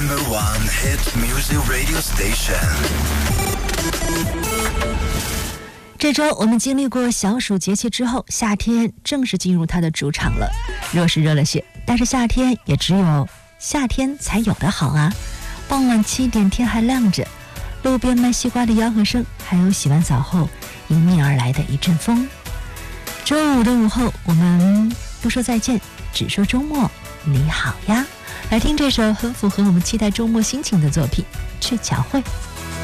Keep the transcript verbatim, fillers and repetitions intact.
number one hit music radio station。 这周我们经历过小暑节气之后，夏天正式进入它的主场了。热是热了些，但是夏天也只有夏天才有的好啊！傍晚七点，天还亮着，路边卖西瓜的吆喝声，还有洗完澡后迎面而来的一阵风。周五的午后，我们不说再见，只说周末你好呀！来听这首很符合我们期待周末心情的作品《鹊桥会》。